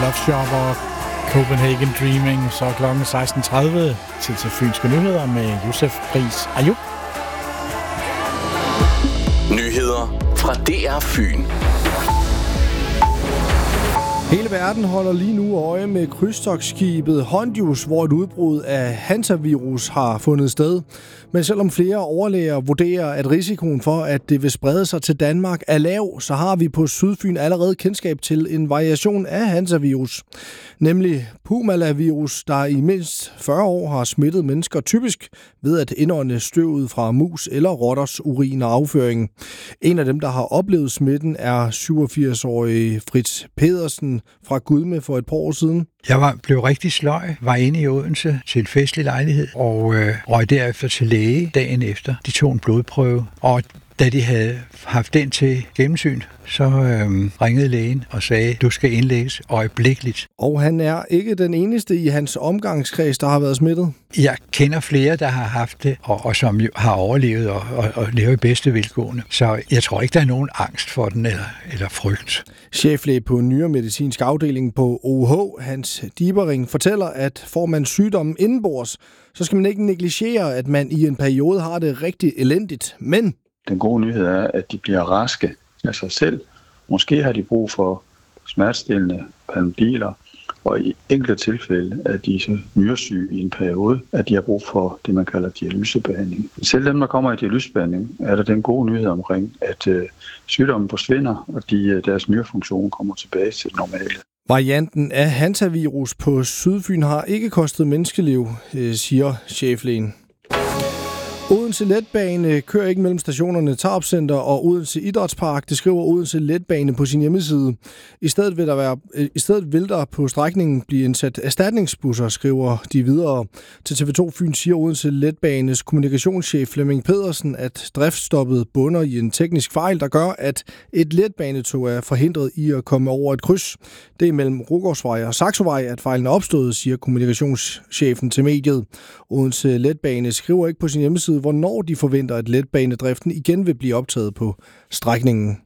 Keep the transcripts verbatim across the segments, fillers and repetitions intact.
Love Shopper, Copenhagen Dreaming, så klokken seksten tredive til til Fynske Nyheder med Josef Pris Ayub. Nyheder fra D R Fyn. Hele verden holder lige nu øje med krydstogtskibet Hondius, hvor et udbrud af hantavirus har fundet sted. Men selvom flere overlæger vurderer, at risikoen for, at det vil sprede sig til Danmark er lav, så har vi på Sydfyn allerede kendskab til en variation af hantavirus. Nemlig Pumala-virus, der i mindst fyrre år har smittet mennesker typisk ved at indånde støvet fra mus eller rotters urin og afføring. En af dem, der har oplevet smitten, er syvogfirs-årige Fritz Pedersen fra Gudme for et par år siden. Jeg var, blev rigtig sløj, var inde i Odense til en festlig lejlighed, og øh, røg derefter til læge dagen efter. De tog en blodprøve, og da de havde haft den til gennemsyn, så øh, ringede lægen og sagde, du skal indlægges øjeblikkeligt. Og han er ikke den eneste i hans omgangskreds, der har været smittet. Jeg kender flere, der har haft det, og, og som jo har overlevet og, og, og lever i bedste velgående. Så jeg tror ikke, der er nogen angst for den eller, eller frygt. Cheflæge på nyremedicinsk afdeling på O H, Hans Dibering, fortæller, at får man sygdommen indenbords, så skal man ikke negligere, at man i en periode har det rigtig elendigt. Men den gode nyhed er, at de bliver raske af sig selv. Måske har de brug for smertestillende Panodiler, og i enkelte tilfælde er de så nyresyge i en periode, at de har brug for det, man kalder dialysebehandling. Selv dem, der kommer i dialysebehandling, er der den gode nyhed omkring, at øh, sygdommen forsvinder, og de, deres nyrefunktion kommer tilbage til det normale. Varianten af hantavirus på Sydfyn har ikke kostet menneskeliv, siger cheflægen. Odense Letbane kører ikke mellem stationerne Tarup Center og Odense Idrætspark. Det skriver Odense Letbane på sin hjemmeside. I stedet vil der, være, i stedet vil der på strækningen blive indsat erstatningsbusser, skriver de videre. Til T V to Fyn siger Odense Letbanes kommunikationschef Flemming Pedersen, at driftsstoppet bunder i en teknisk fejl, der gør, at et letbanetog er forhindret i at komme over et kryds. Det er mellem Rugårdsvej og Saxovej, at fejlen er opstået, siger kommunikationschefen til mediet. Odense Letbane skriver ikke på sin hjemmeside, hvornår de forventer, at letbanedriften igen vil blive optaget på strækningen.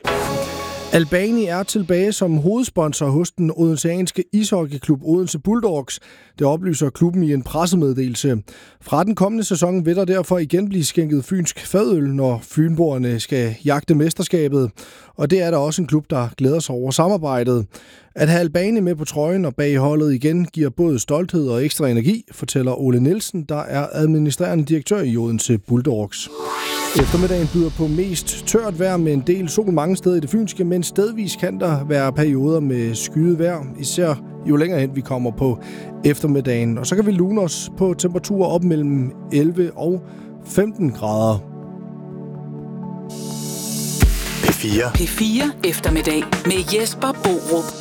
Albani er tilbage som hovedsponsor hos den odenseanske ishockeyklub Odense Bulldogs. Det oplyser klubben i en pressemeddelelse. Fra den kommende sæson vil der derfor igen blive skænket fynsk fadøl, når fynboerne skal jagte mesterskabet. Og det er der også en klub, der glæder sig over samarbejdet. At have Albani med på trøjen og bag holdet igen giver både stolthed og ekstra energi, fortæller Ole Nielsen, der er administrerende direktør i Odense Bulldogs. Eftermiddagen byder på mest tørt vejr med en del sol mange steder i det fynske, men stedvis kan der være perioder med skyet vejr, især jo længere hen vi kommer på eftermiddagen. Og så kan vi lune os på temperaturer op mellem elleve og femten grader. P fire. P fire eftermiddag med Jesper Borup.